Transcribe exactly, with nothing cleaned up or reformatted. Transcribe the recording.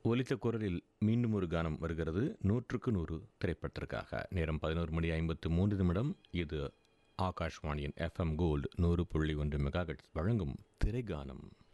ஒலித்த குரலில் மீண்டும் ஒரு கானம் வருகிறது. நூற்றுக்கு நூறு திரைப்படத்திற்காக. நேரம் பதினோரு மணி ஐம்பத்து மூன்று நிமிடம். இது ஆகாஷ்வாணியின் எஃப்எம் கோல்டு நூறு புள்ளி ஒன்று மெகாஹெர்ட்ஸ் வழங்கும் திரைகானம்.